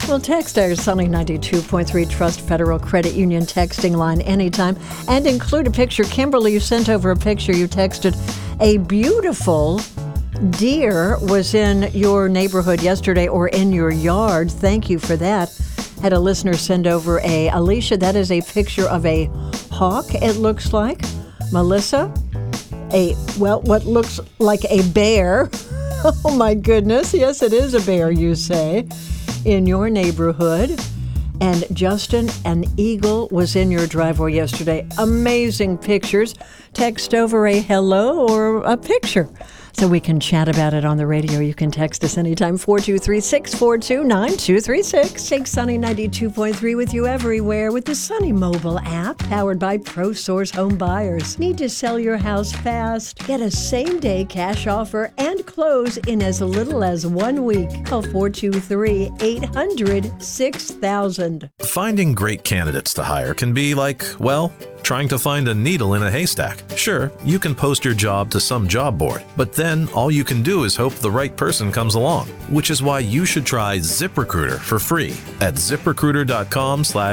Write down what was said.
Well, text our Sunny 92.3 Trust Federal Credit Union texting line anytime and include a picture. Kimberly, you sent over a picture. You texted a beautiful deer was in your neighborhood yesterday or in your yard. Thank you for that. Had a listener send over Alicia, that is a picture of a hawk, it looks like. Melissa, what looks like a bear. Oh my goodness. Yes, it is a bear, you say, in your neighborhood. And Justin, an eagle was in your driveway yesterday. Amazing pictures. Text over a hello or a picture so we can chat about it on the radio. You can text us anytime, 423-642-9236. Take Sunny 92.3 with you everywhere with the Sunny mobile app powered by ProSource Home Buyers. Need to sell your house fast? Get a same-day cash offer and close in as little as 1 week. Call 423-800-6000. Finding great candidates to hire can be like, well, trying to find a needle in a haystack. Sure, you can post your job to some job board, but then all you can do is hope the right person comes along, which is why you should try ZipRecruiter for free at ziprecruiter.com/